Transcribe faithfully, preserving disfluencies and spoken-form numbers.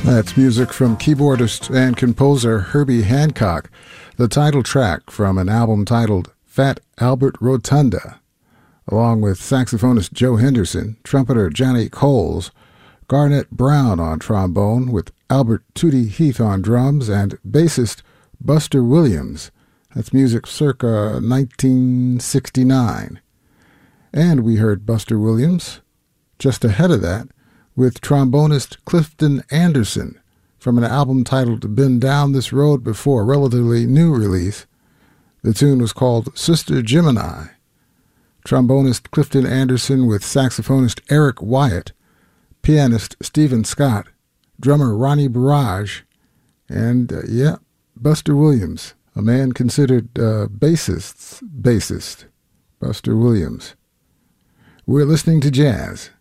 That's music from keyboardist and composer Herbie Hancock, the title track from an album titled Fat Albert Rotunda, along with saxophonist Joe Henderson, trumpeter Johnny Coles, Garnett Brown on trombone with Albert Tootie Heath on drums, and bassist Buster Williams. That's music circa nineteen sixty-nine. And we heard Buster Williams just ahead of that with trombonist Clifton Anderson from an album titled Been Down This Road Before, a relatively new release. The tune was called Sister Gemini. Trombonist Clifton Anderson with saxophonist Eric Wyatt, pianist Stephen Scott, drummer Ronnie Barrage, and, uh, yeah, Buster Williams, a man considered uh, bassist's bassist, Buster Williams. We're listening to jazz